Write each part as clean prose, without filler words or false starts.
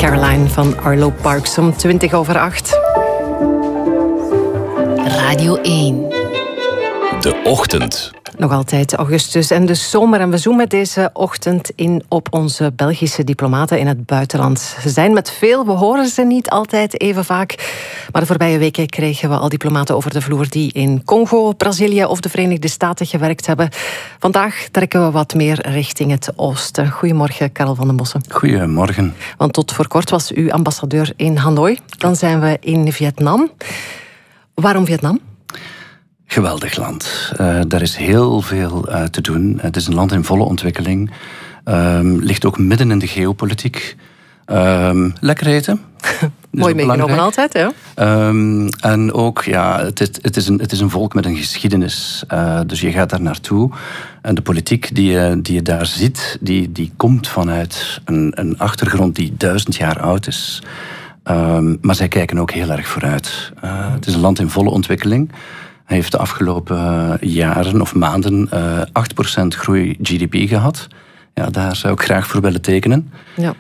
Caroline van Arlo Parks om 7:20. Radio 1. De Ochtend. Nog altijd augustus en de zomer. En we zoomen deze ochtend in op onze Belgische diplomaten in het buitenland. Ze zijn met veel, we horen ze niet altijd even vaak. Maar de voorbije weken kregen we al diplomaten over de vloer die in Congo, Brazilië of de Verenigde Staten gewerkt hebben. Vandaag trekken we wat meer richting het oosten. Goedemorgen, Karel van den Bossen. Goedemorgen. Want tot voor kort was u ambassadeur in Hanoi. Dan zijn we in Vietnam. Waarom Vietnam? Geweldig land. Daar is heel veel te doen. Het is een land in volle ontwikkeling. Ligt ook midden in de geopolitiek. Lekker eten. Mooi meegenomen altijd, hè? En ook, ja, het is een volk met een geschiedenis. Dus je gaat daar naartoe. En de politiek die je daar ziet, die komt vanuit een achtergrond die 1000 jaar oud is. Maar zij kijken ook heel erg vooruit. Het is een land in volle ontwikkeling. Hij heeft de afgelopen jaren of maanden 8% groei GDP gehad. Ja, daar zou ik graag voor willen tekenen. Ja.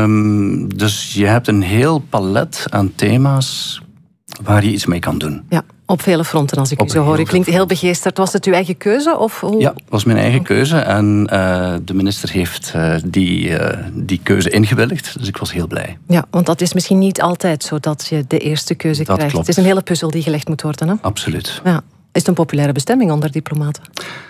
Dus je hebt een heel palet aan thema's waar je iets mee kan doen. Ja, op vele fronten als ik u zo hoor. U klinkt heel begeesterd. Was het uw eigen keuze? Of hoe? Ja, het was mijn eigen keuze. En de minister heeft die keuze ingewilligd. Dus ik was heel blij. Ja, want dat is misschien niet altijd zo dat je de eerste keuze krijgt. Klopt. Het is een hele puzzel die gelegd moet worden, hè? Absoluut. Ja. Is het een populaire bestemming onder diplomaten?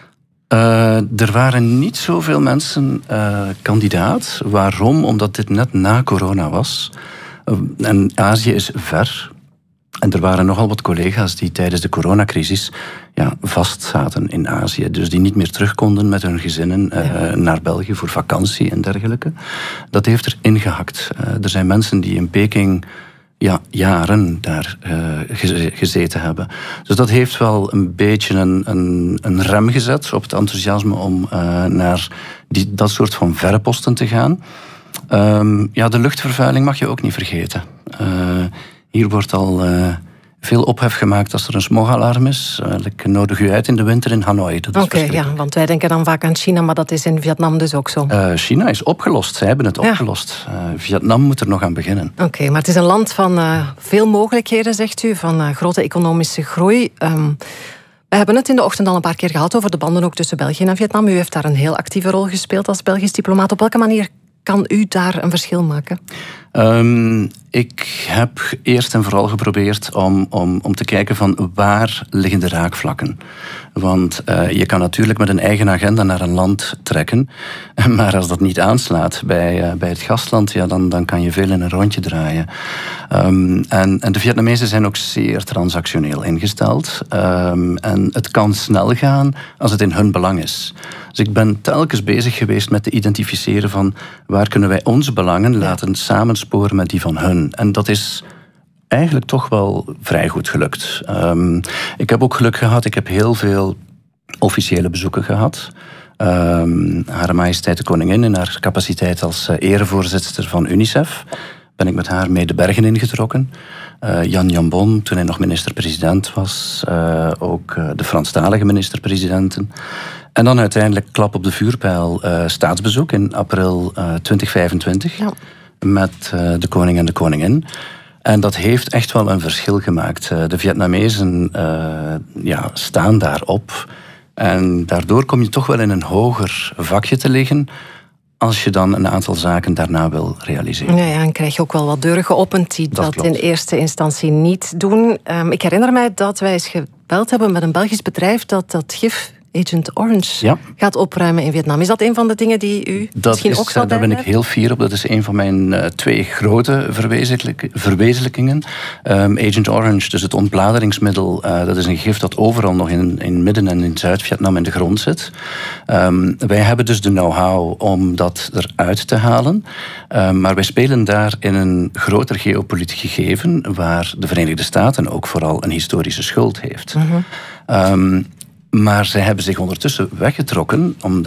Er waren niet zoveel mensen kandidaat. Waarom? Omdat dit net na corona was. En Azië is ver. En er waren nogal wat collega's die tijdens de coronacrisis vastzaten in Azië. Dus die niet meer terug konden met hun gezinnen naar België voor vakantie en dergelijke. Dat heeft er ingehakt. Er zijn mensen die in Peking jaren daar gezeten hebben. Dus dat heeft wel een beetje een rem gezet op het enthousiasme om naar dat soort van verre posten te gaan. De luchtvervuiling mag je ook niet vergeten. Hier wordt al veel ophef gemaakt als er een smogalarm is. Ik nodig u uit in de winter in Hanoi. Oké, ja, want wij denken dan vaak aan China, maar dat is in Vietnam dus ook zo. China is opgelost, zij hebben het opgelost. Vietnam moet er nog aan beginnen. Oké, maar het is een land van veel mogelijkheden, zegt u, van grote economische groei. We hebben het in de ochtend al een paar keer gehad over de banden ook tussen België en Vietnam. U heeft daar een heel actieve rol gespeeld als Belgisch diplomaat. Op welke manier kan u daar een verschil maken? Ik heb eerst en vooral geprobeerd om te kijken van waar liggen de raakvlakken. Want je kan natuurlijk met een eigen agenda naar een land trekken. Maar als dat niet aanslaat bij het gastland, dan kan je veel in een rondje draaien. En de Vietnamezen zijn ook zeer transactioneel ingesteld. En het kan snel gaan als het in hun belang is. Dus ik ben telkens bezig geweest met te identificeren van waar kunnen wij onze belangen laten samensporen met die van hun. En dat is eigenlijk toch wel vrij goed gelukt. Ik heb ook geluk gehad. Ik heb heel veel officiële bezoeken gehad. Hare Majesteit de Koningin in haar capaciteit als erevoorzitter van UNICEF ben ik met haar mee de bergen ingetrokken. Jan Jambon, toen hij nog minister-president was. Ook de Franstalige minister-presidenten. En dan uiteindelijk klap op de vuurpijl staatsbezoek in april 2025. Ja. Met de koning en de koningin. En dat heeft echt wel een verschil gemaakt. De Vietnamezen staan daarop. En daardoor kom je toch wel in een hoger vakje te liggen als je dan een aantal zaken daarna wil realiseren. Ja, en krijg je ook wel wat deuren geopend die dat in eerste instantie niet doen. Ik herinner mij dat wij eens gebeld hebben met een Belgisch bedrijf dat gif Agent Orange gaat opruimen in Vietnam. Is dat een van de dingen die u misschien ook zou Daar ben ik heel fier op. Dat is een van mijn 2 grote verwezenlijkingen. Agent Orange, dus het ontbladeringsmiddel, dat is een gif dat overal nog in Midden- en in Zuid-Vietnam in de grond zit. Wij hebben dus de know-how om dat eruit te halen. Maar wij spelen daar in een groter geopolitiek gegeven waar de Verenigde Staten ook vooral een historische schuld heeft. Maar zij hebben zich ondertussen weggetrokken